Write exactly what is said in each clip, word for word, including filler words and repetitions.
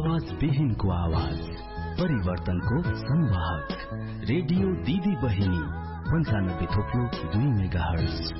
आवाज विहीनको आवाज, परिवर्तनको संवाहक, रेडियो दिदी बहिनी पन्चानब्बे थोप्लो दुई मेगाहर्ज।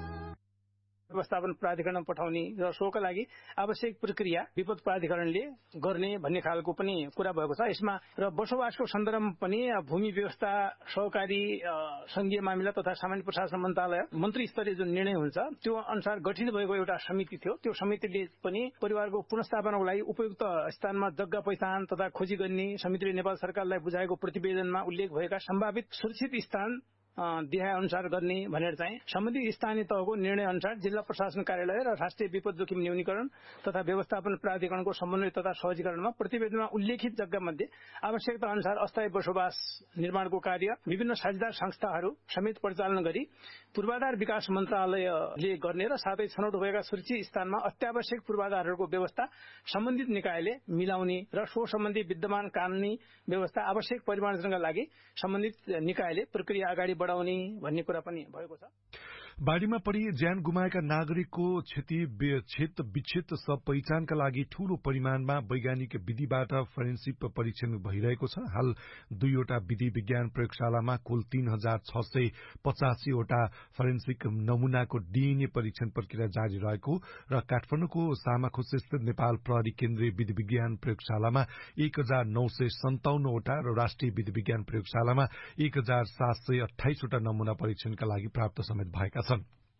व्यवस्थापन प्राधिकरण पठाउने र सोका लागि आवश्यक प्रक्रिया विपद प्राधिकरणले गर्ने भन्ने खालको पनि कुरा भएको छ। यसमा र बसोबासको सन्दर्भमा पनि भूमि व्यवस्था सहकारी संघीय मामिला तथा सामान्य प्रशासन मन्त्रालय मन्त्री स्तरीय जुन निर्णय हुन्छ त्यो अनुसार गठित भएको एउटा समिति थियो। त्यो समितिले पनि परिवारको पुनर्स्थापनाको लागि उपयुक्त स्थानमा जग्गा पहिचान तथा खोजी गर्ने समितिले नेपाल सरकारलाई बुझाएको प्रतिवेदनमा उल्लेख भएका सम्भावित सुरक्षित स्थान देखाए अनुसार गर्ने भनेर चाहिँ सम्बन्धित स्थानीय तहको निर्णय अनुसार जिल्ला प्रशासन कार्यालय र राष्ट्रिय विपद जोखिम न्यूनीकरण तथा व्यवस्थापन प्राधिकरणको समन्वय तथा सहजीकरणमा प्रतिवेदनमा उल्लेखित जग्गा मध्ये आवश्यकता अनुसार अस्थायी बसोबास निर्माणको कार्य विभिन्न साझेदार संस्थाहरू समेत परिचालन गरी पूर्वाधार विकास मन्त्रालयले गर्ने र साथै छनौट भएका सुरक्षित स्थानमा अत्यावश्यक पूर्वाधारहरूको व्यवस्था सम्बन्धित निकायले मिलाउने र सो सम्बन्धी विद्यमान कानूनी व्यवस्था आवश्यक परिमार्जनका लागि सम्बन्धित निकायले प्रक्रिया अगाडि बढाउने भन्ने कुरा पनि भएको छ। बाढ़ीमा परि ज्यान गुमाएका नागरिकको क्षति क्षत विक्षेत सब पहिचानका लागि ठूलो परिमाणमा वैज्ञानिक विधिबाट फोरेन्सिक परीक्षण भइरहेको छ। हाल दुईवटा विधि विज्ञान प्रयोगशालामा कुल तीन हजार छ सय पचासीवटा फोरेन्सिक नमूनाको डीएनए परीक्षण प्रक्रिया जारी रहेको र काठमाडौँको सामाखुस्थित नेपाल प्रहरी केन्द्रीय विधि विज्ञान प्रयोगशालामा एक हजार नौ सय सन्ताउन्नवटा र राष्ट्रिय विधि विज्ञान प्रयोगशालामा एक हजार सात सय अठाइसवटा नमूना परीक्षणका लागि प्राप्त समेत भएका छन्।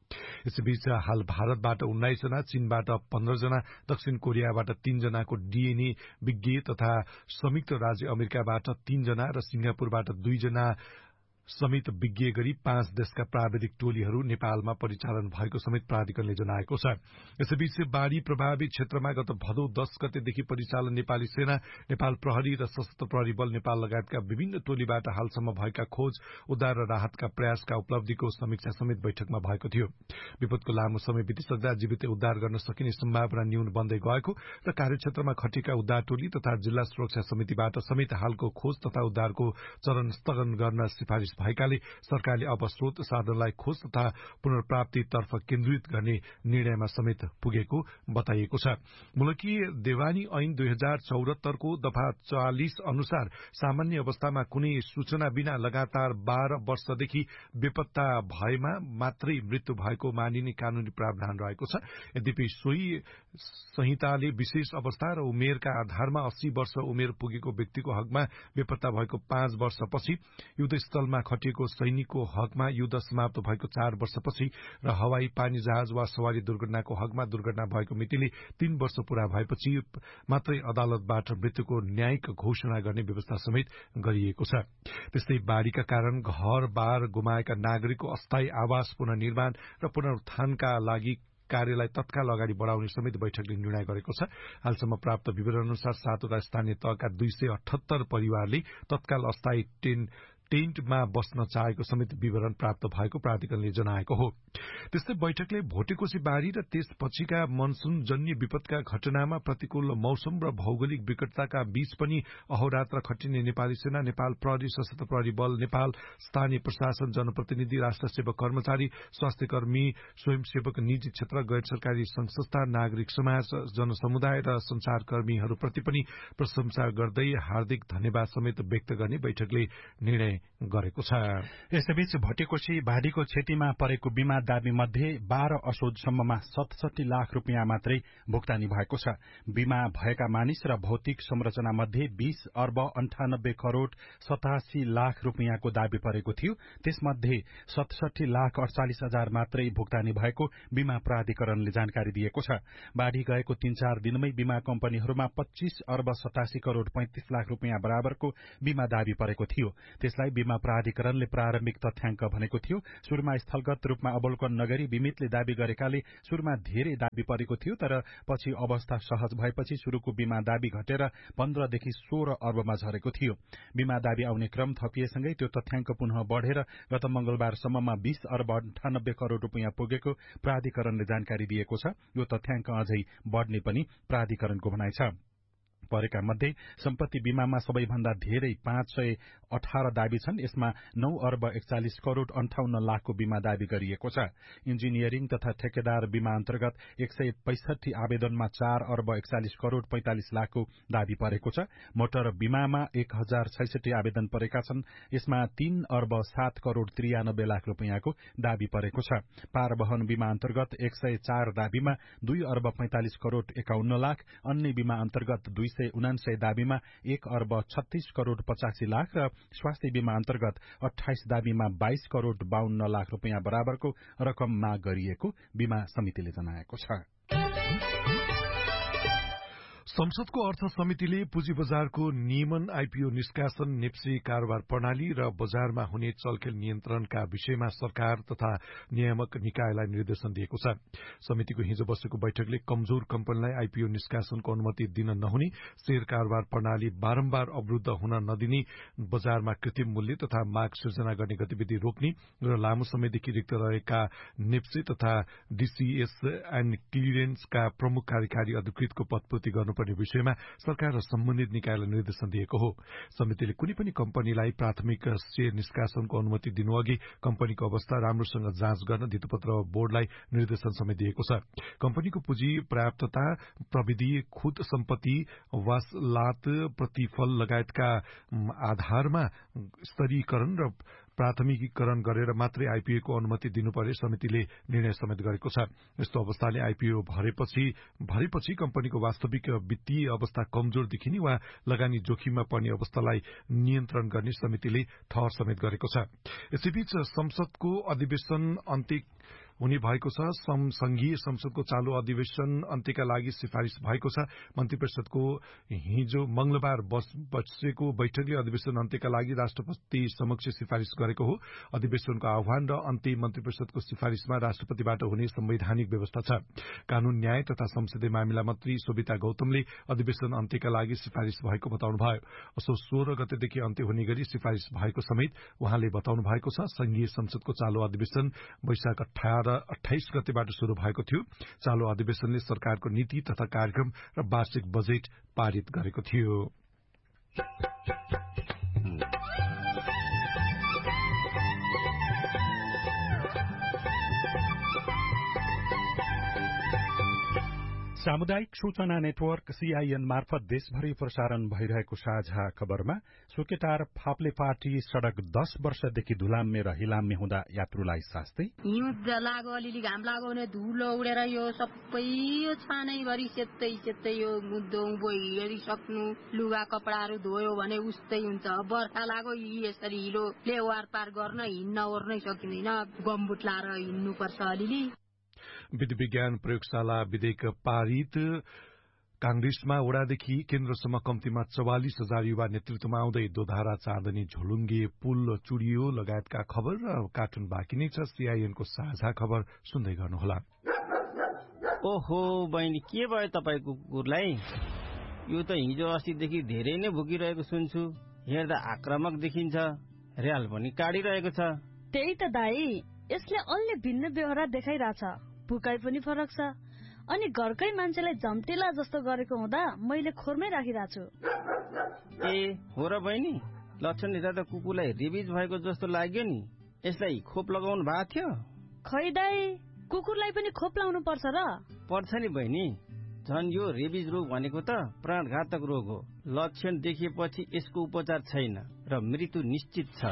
यसैबीच हाल भारतबाट उन्नाइस जना, चीनबाट पन्ध्र जना, दक्षिण कोरियाबाट तीन जनाको डीएनए विज्ञ तथा संयुक्त राज्य अमेरिकाबाट तीन जना र सिंगापुरबाट दुई जना समेत विज्ञ गरी पाँच देशका प्राविधिक टोलीहरू नेपालमा परिचालन भएको समेत प्राधिकरणले जनाएको छ। यसैबीच बाढ़ी प्रभावित क्षेत्रमा गत भदौ दश गतेदेखि परिचालन नेपाली सेना, नेपाल प्रहरी र सशस्त्र प्रहरी बल नेपाल लगायतका विभिन्न टोलीबाट हालसम्म भएका खोज, उद्धार र राहतका प्रयासका उपलब्धिको समीक्षा समेत बैठकमा भएको थियो। विपदको लामो समय बितिसक्दा जीवित उद्धार गर्न सकिने सम्भावना न्यून बन्दै गएको र कार्यक्षेत्रमा खटेका उद्धार टोली तथा जिल्ला सुरक्षा समितिबाट समेत हालको खोज तथा उद्धारको चरण स्थगन गर्न सिफारिश भएकाले सरकारले अब स्रोत साधनलाई खोज तथा पुनर्प्राप्तितर्फ केन्द्रित गर्ने निर्णयमा समेत पुगेको बताइएको छ। मुलकी देवानी ऐन दुई हजार चौहत्तरको दफा चालिस अनुसार सामान्य अवस्थामा कुनै सूचना बिना लगातार बाह्र वर्षदेखि बेपत्ता भएमा मात्रै मृत्यु भएको मानिने कानूनी प्रावधान रहेको छ। यद्यपि सोही संहिताले विशेष अवस्था र उमेरका आधारमा अस्सी वर्ष उमेर पुगेको व्यक्तिको हकमा बेपत्ता भएको पाँच वर्षपछि, युद्धस्थलमा खटिएको सैनिकको हकमा युद्ध समाप्त भएको चार वर्षपछि र हवाई, पानी जहाज वा सवारी दुर्घटनाको हकमा दुर्घटना भएको मितिले तीन वर्ष पूरा भएपछि मात्रै अदालतबाट मृत्युको न्यायिक घोषणा गर्ने व्यवस्था समेत गरिएको छ। त्यस्तै बाढ़ीका कारण घर बार गुमाएका नागरिकको अस्थायी आवास पुनर्निर्माण र पुनरुत्थानका लागि कार्यलाई तत्काल अगाडि बढ़ाउने समेत बैठकले निर्णय गरेको छ। हालसम्म प्राप्त विवरण अनुसार सातवटा स्थानीय तहका दुई सय अठहत्तर परिवारले तत्काल अस्थायी टेन्ट टेन्टमा बस्न चाहेको समेत विवरण प्राप्त भएको प्राधिकरणले जनाएको हो। त्यस्तै बैठकले भोटेकोशी बाढ़ी र त्यसपछिका मनसूनजन्य विपदका घटनामा प्रतिकूल मौसम र भौगोलिक विकटताका बीच पनि अहोरात्र खटिने नेपाली सेना, नेपाल प्रहरी, सशस्त्र प्रहरी बल, नेपाल स्थानीय प्रशासन, जनप्रतिनिधि, राष्ट्र सेवक कर्मचारी, स्वास्थ्य कर्मी, स्वयंसेवक, निजी क्षेत्र, गैर सरकारी संघ संस्था, नागरिक समाज, जनसमुदाय र संचारकर्मीहरूप्रति पनि प्रशंसा गर्दै हार्दिक धन्यवाद समेत व्यक्त गर्ने बैठकले निर्णय गरेको छ। यसैबीच भटेकोशी बाढ़ीको क्षतिमा परेको बीमा दाबी मध्ये बाह्र असोजसम्ममा सतसठी लाख रूपियाँ मात्रै भुक्तानी भएको छ। बीमा भएका मानिस र भौतिक संरचना मध्ये बीस अर्ब अन्ठानब्बे करोड़ सतासी लाख रूपियाँको दाबी परेको थियो। त्यसमध्ये सतसठी लाख अड़चालिस हजार मात्रै भुक्तानी भएको बीमा प्राधिकरणले जानकारी दिएको छ। बाढ़ी गएको तीन चार दिनमै बीमा कम्पनीहरूमा पच्चीस अर्ब सतासी करोड़ पैंतिस लाख रूपियाँ बराबरको बीमा दाबी परेको थियो। त्यसलाई बीमा प्राधिकरणले प्रारम्भिक तथ्याङ्क भनेको थियो। सुरुमा स्थलगत रूपमा अवलोकन नगरी बीमितले दाबी गरेकाले सुरुमा धेरै दाबी परेको थियो, तर पछि अवस्था सहज भएपछि सुरुको बीमा दाबी घटेर पन्ध्रदेखि सोह्र अर्बमा झरेको थियो। बीमा दाबी आउने क्रम थपिएसँगै त्यो तथ्याङ्क पुनः बढ़ेर गत मंगलबारसम्ममा बीस अर्ब अन्ठानब्बे करोड़ रूपियाँ पुगेको प्राधिकरणले जानकारी दिएको छ। यो तथ्याङ्क अझै बढ़ने पनि प्राधिकरणको भनाइ छ। परेका मध्ये सम्पत्ति बीमामा सबैभन्दा धेरै पाँच सय अठार दावी छन्। यसमा नौ अर्ब एकचालिस करोड़ अन्ठाउन्न लाखको बीमा दावी गरिएको छ। इन्जिनियरिङ तथा ठेकेदार बीमा अन्तर्गत एक सय पैंसठी आवेदनमा चार अर्ब एकचालिस करोड़ पैंतालिस लाखको दावी परेको छ। मोटर बीमामा एक हजार छैसठी आवेदन परेका छन्। यसमा तीन अर्ब सात करोड़ त्रियानब्बे लाख रूपियाँको दावी परेको छ। पारवहन बीमा अन्तर्गत एक सय चार दावीमा दुई अर्ब पैंतालिस करोड़ एकाउन्न लाख, अन्य बीमा अन्तर्गत दुई सय उनान्सय दावीमा एक अर्ब छत्तीस करोड़ पचासी लाख र स्वास्थ्य बीमा अन्तर्गत अठाइस दावीमा बाइस करोड़ बाहन्न लाख रूपियाँ बराबरको रकम माग गरिएको बीमा समितिले जनाएको छ। संसदको अर्थ समितिले पुँजी बजारको नियमन, आईपीओ निष्कासन, नेप्सी कारोबार प्रणाली र बजारमा हुने चलखेल नियन्त्रणका विषयमा सरकार तथा नियामक निकायलाई निर्देशन दिएको छ। समितिको हिजो बसेको बैठकले कमजोर कम्पनीलाई आईपीओ निष्कासनको अनुमति दिन नहुने, शेयर कारोबार प्रणाली बारम्बार अवरूद्ध हुन नदिने, बजारमा कृत्रिम मूल्य तथा माग सृजना गर्ने गतिविधि रोक्ने र लामो समयदेखि रिक्त रहेका नेप्सी तथा डीसीएस एण्ड क्लियरेन्सका प्रमुख कार्यकारी अधिकृतको पदपूर्ति गर्नु विषयमा सरकार र सम्बन्धित निकायलाई निर्देशन दिएको हो। समितिले कुनै पनि कम्पनीलाई प्राथमिक शेयर निष्कासनको अनुमति दिनु अघि कम्पनीको अवस्था राम्रोसँग जाँच गर्न धितोपत्र बोर्डलाई निर्देशन समेत दिएको छ। कम्पनीको पुँजी पर्याप्तता, प्रविधि, खुद सम्पत्ति, वासलात, प्रतिफल लगायतका आधारमा स्तरीकरण र प्राथमिकीकरण गरेर मात्रै आईपीओको अनुमति दिनुपर्ने समितिले निर्णय समेत गरेको छ। यस्तो अवस्थाले आईपीओ भरेपछि भरेपछि कम्पनीको वास्तविक वित्तीय अवस्था कमजोर देखिने वा लगानी जोखिममा पर्ने अवस्थालाई नियन्त्रण गर्ने समितिले ठहर समेत गरेको छ। यसैबीच संसदको अधिवेशन अन्त्य हुने भएको छ। संघीय संसदको चालू अधिवेशन अन्त्यका लागि सिफारिश भएको छ। मन्त्री परिषदको हिजो मंगलबार बसेको बैठकले अधिवेशन अन्त्यका लागि राष्ट्रपति समक्ष सिफारिश गरेको हो। अधिवेशनको आह्वान र अन्त्य मन्त्री परिषदको सिफारिशमा राष्ट्रपतिबाट हुने संवैधानिक व्यवस्था छ। कानून, न्याय तथा संसदीय मामिला मन्त्री सोभिता गौतमले अधिवेशन अन्त्यका लागि सिफारिश भएको बताउनुभयो। असोज सोह्र गतेदेखि अन्त्य हुने गरी सिफारिश भएको समेत उहाँले बताउनु भएको छ। संघीय संसदको चालू अधिवेशन वैशाख अठार अठाइस गतेबाट शुरू भएको थियो। चालू अधिवेशनले सरकारको नीति तथा कार्यक्रम र वार्षिक बजेट पारित गरेको थियो। सामुदायिक सूचना नेटवर्क सीआईएन मार्फत देशभरि प्रसारण भइरहेको साझा खबरमा सुकेटार फाप्लेपाटी सड़क दस वर्षदेखि धुलाम्मे र हिलाम्मे हुँदा यात्रुलाई शास्ति, हिउँ लाग्यो, अलिअलि घाम लाग्यो भने धुलो उडेर यो सबै यो छानैभरि सेतै सेतै यो मुद्दो बोइसक्नु, लुगा कपडाहरू धोयो भने उस्तै हुन्छ। बर्खा लाग्यो यसरी हिलोले वारपार गर्न हिँड्न ओर्नै सकिँदैन, गम्बुट लाएर हिँड्नुपर्छ। अलिअलि विधि विज्ञान प्रयोगशाला विधेयक पारित, कांग्रेसमा वडादेखि केन्द्रसम्म कम्तीमा चौवालिस हजार युवा नेतृत्वमा आउँदै दोधारा चाँदनी झोलुङ्गे पुल चुडियो लगायतका खबर र कार्टुन बाँकी नै छ। सीआईएनको साझा खबर सुन्दै गर्नुहोला। ओहो बहिनी, के भयो तपाईँको कुकुरलाई? यो त हिजो अस्तिदेखि धेरै नै भुकिरहेको सुन्छु। हेर्दा आक्रामक देखिन्छ, र्याल पनि काटिरहेको छ। त्यही त दाई, यसले अलि भिन्न व्यवहार देखाइरहेछ, भुकाइ पनि फरक छ। अनि घरकै मान्छेलाई झम्टेला जस्तो गरेको हुँदा मैले खोरमै राखिरहेको छु। ए हो र बहिनी, लक्षण हेर्दा त कुकुरलाई रेबिज भएको जस्तो लाग्यो नि। यसलाई खोप लगाउनु भएको थियो? खै दाई, कुकुरलाई पनि खोप लाउनु पर्छ र? पर्छ नि बहिनी, झन् यो रेबिज रोग भनेको त प्राणघातक रोग हो। लक्षण देखिएपछि यसको उपचार छैन र मृत्यु निश्चित छ।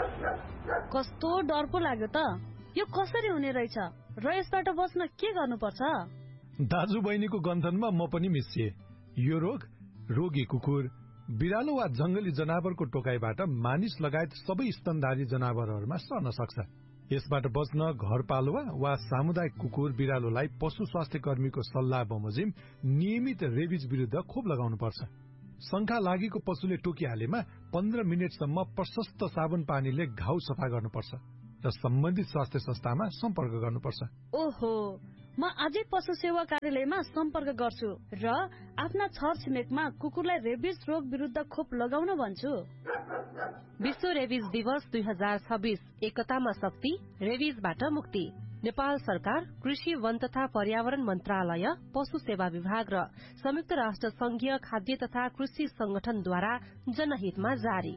कस्तो डर पो लाग्यो त, यो कसरी हुने रहेछ र यसबाट बच्न के गर्नुपर्छ? दाजु बहिनीको गन्थनमा म पनि मिसिए। यो रोग रोगी कुकुर, बिरालो वा जंगली जनावरको टोकाइबाट मानिस लगायत सबै स्तनधारी जनावरहरूमा सर्न सक्छ। यसबाट बच्न घरपालुवा वा सामुदायिक कुकुर बिरालोलाई पशु स्वास्थ्य कर्मीको सल्लाह बमोजिम नियमित रेबिज विरुद्ध खोप लगाउनु पर्छ। शंका लागेको पशुले टोकिहालेमा पन्ध्र मिनटसम्म प्रशस्त साबुन पानीले घाउ सफा गर्नुपर्छ र सम्बन्धित स्वास्थ्य संस्थामा सम्पर्क गर्नुपर्छ। ओहो, म आजै पशु सेवा कार्यालयमा सम्पर्क गर्छु र आफ्ना छर छिमेकमा कुकुरलाई रेबिज रोग विरुद्ध खोप लगाउन भन्छु। विश्व रेबिज दिवस दुई हजार छब्बीस, एकतामा शक्ति, रेबिजबाट मुक्ति। नेपाल सरकार, कृषि, वन तथा पर्यावरण मन्त्रालय, पशु सेवा विभाग र संयुक्त राष्ट्र संघीय खाद्य तथा कृषि संगठनद्वारा जनहितमा जारी।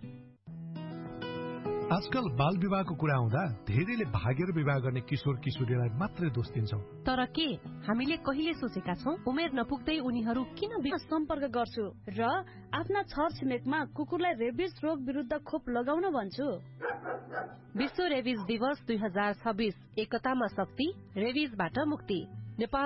आजकल बाल विवाहको कुरा आउँदा धेरैले भागेर विवाह गर्ने किशोर किशोरीलाई मात्रै दोष दिन्छौं। तर के हामीले कहिले सोचेका छौं उमेर नपुग्दै उनीहरू किन सम्पर्क गर्छु र आफ्ना छर छिमेकमा कुकुरलाई रेबिस रोग विरुद्ध खोप लगाउन भन्छु। विश्व रेबिस दिवस दुई हजार छब्बीस एकतामा शक्ति, रेबिसबाट मुक्ति। नेपाल